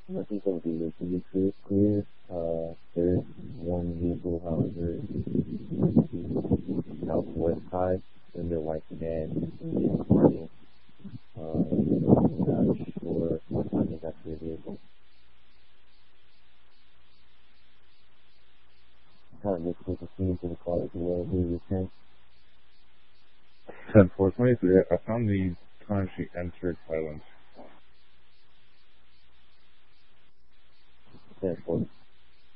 I think it'll be relatively clear. There is one vehicle, however, the southwest side, and the white sedan is commercial. I'm not sure what kind of that's your vehicle. Kind of difficult to see into the car as well. Who you can. Unfortunately, I found the time she entered silent. 10-4.